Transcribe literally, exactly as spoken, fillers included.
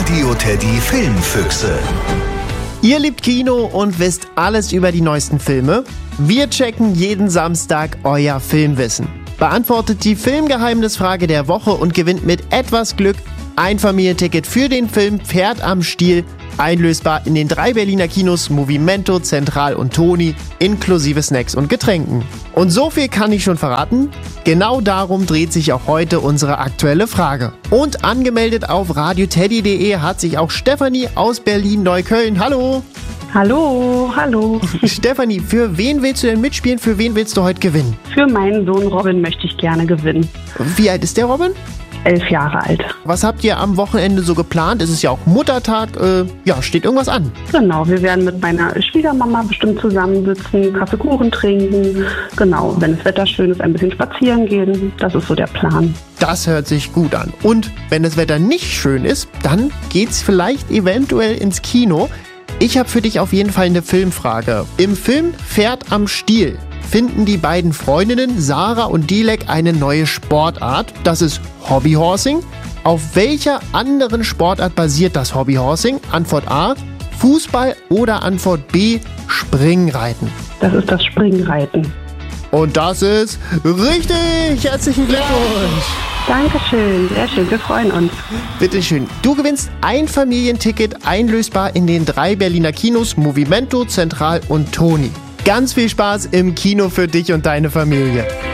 Radio Teddy Filmfüchse. Ihr liebt Kino und wisst alles über die neuesten Filme? Wir checken jeden Samstag euer Filmwissen. Beantwortet die Filmgeheimnisfrage der Woche und gewinnt mit etwas Glück ein Familienticket für den Film Pferd am Stiel, einlösbar in den drei Berliner Kinos Movimento, Central und Toni, inklusive Snacks und Getränken. Und so viel kann ich schon verraten, genau darum dreht sich auch heute unsere aktuelle Frage. Und angemeldet auf radioteddy punkt de hat sich auch Stefanie aus Berlin-Neukölln. Hallo! Hallo, hallo. Stefanie, für wen willst du denn mitspielen? Für wen willst du heute gewinnen? Für meinen Sohn Robin möchte ich gerne gewinnen. Wie alt ist der Robin? Elf Jahre alt. Was habt ihr am Wochenende so geplant? Es ist ja auch Muttertag. Äh, ja, steht irgendwas an? Genau, wir werden mit meiner Schwiegermama bestimmt zusammensitzen, Kaffee, Kuchen trinken. Genau, wenn das Wetter schön ist, ein bisschen spazieren gehen. Das ist so der Plan. Das hört sich gut an. Und wenn das Wetter nicht schön ist, dann geht's vielleicht eventuell ins Kino. Ich habe für dich auf jeden Fall eine Filmfrage. Im Film Pferd am Stiel finden die beiden Freundinnen Sarah und Dilek eine neue Sportart. Das ist Hobbyhorsing. Auf welcher anderen Sportart basiert das Hobbyhorsing? Antwort A, Fußball oder Antwort B, Springreiten? Das ist das Springreiten. Und das ist richtig! Herzlichen Glückwunsch! Dankeschön, sehr schön, wir freuen uns. Bitteschön. Du gewinnst ein Familienticket, einlösbar in den drei Berliner Kinos Movimento, Central und Toni. Ganz viel Spaß im Kino für dich und deine Familie.